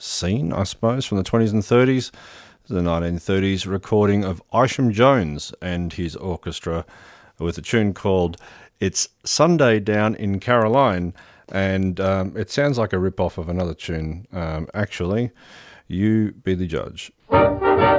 scene, I suppose, from the 20s and 30s. The 1930s recording of Isham Jones and his orchestra with a tune called It's Sunday Down in Caroline, and it sounds like a rip-off of another tune, actually. You be the judge.